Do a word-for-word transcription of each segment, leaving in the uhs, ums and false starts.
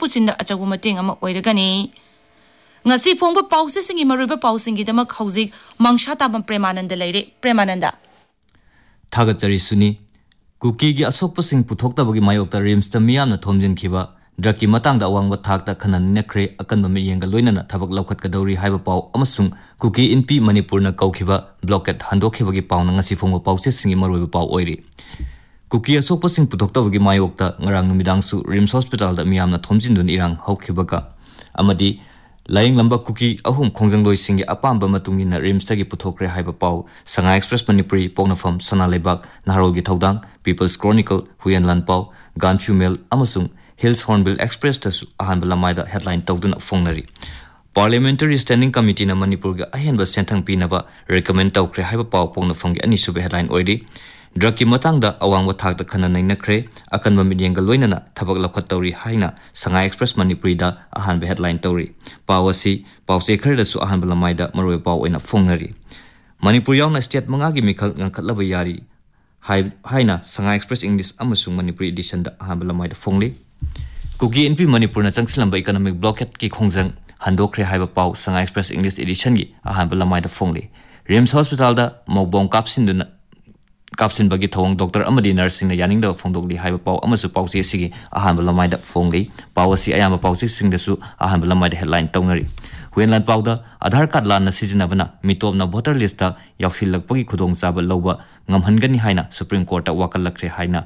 पुचिन अचौब मतेंग अमा ओइरगनी ngasi phongba pause singi maruba pausing gi dama khauzik mangsha tabam premananda leire premananda thagachari suni kuki gi asokpa sing puthokta bagi mayokta rims ta miyam na thomjin khiba draki matang da awangba thak ta khanan ne khre akan ba yenga loina na thabak lokhat ka dawri haiba paw amasung kuki inpi manipur na kaukhiba blockade handokhiba gi paw na ngasi phongba pause singi maruba paw oiri kuki asokpa sing puthokta bagi mayokta ngarang numidang su rims hospital da miyam na thomjin dun irang hokhiba ka amadi Lying lamba kuki ahum khongjang loi singi apamba matungi na rims tagi puthokre haiba paw Sanga Express Manipuri Pongnafam Sana Lebak Naharol gi thodang People's Chronicle Huyan Lan paw Ganchu Mail amasung Hills Hornbill Express tasu ahan balamai da headline tawduna fongnari Parliamentary Standing Committee na Manipur ga ahen ba senthang pinaba recommend tawkre haiba paw Pongnafam gi ani sube headline oidi Draki matang da awang wa thak da khana nai nakre akan ba midyang ga loina na thabak lakhat tawri haina Sanga Express Manipuri da ahan ba headline tawri pawasi pawse khar da su ahan ba lamai da maroi paw oina fongnari Manipur yaung na state manga gi mikhal ngakhat laba yari hai haina Sanga Express English amasung Manipuri edition da ahan ba lamai da fongli kuki N P Manipur na changsilam ba economic blockade ki khongjang handokre haiba paw Sanga Express English edition gi ahan ba lamai da fongli Rims Hospital da mobong kapsin duna kapsin bagi thawang doctor amadi nursing na yaning da phongdokli haiba paw amasu pawsi sigi ahan balamai da fonglei pawasi ayama pawsi sing da su ahan balamai da headline tawngari huenlan pawda Aadhaar card lan na sijinabana mitop na voter list ta yaksilak pagi khudong chaba loba ngamhangani haina Supreme Court ta wakal lakre haina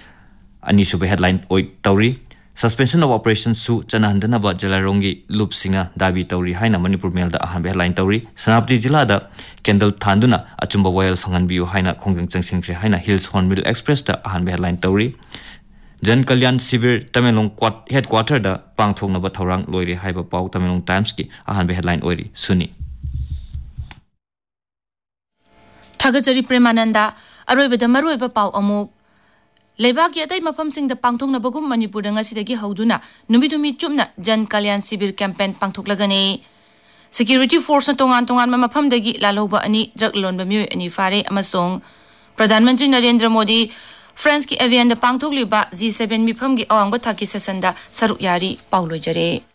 ani sube headline oi tawri suspension of operations su chanahandana ba jalarongi loop singa dabi tawri haina Manipur Mail da ahan headline tawri Sanapti jila da Kendall Thanduna achumba wayal fangan biu haina khongjang changsin khre haina Hills Hornbill Express da ahan headline tawri Jan Kalyan Sivir Tamelong headquarter da pangthong na ba thorang loire haiba paw Tamelong Times ki ahan headline oiri suni Thagachari Premananda aroiba da maroiba paw amuk Lebak ya dai mafam sing da pangthong na bagum Manipur da ngasi dagi hauduna numidumi chumna Jan Kalyan Sivir campaign pangthok lagani Security force na tongan tongan ma mafam dagi laloba ani drug lon ba myoy ani fare amasong Pradhan Mantri Narendra Modi France ki avian da pangthok liba G seven mifam gi awang ba thaki session da saruk yari pauloi jare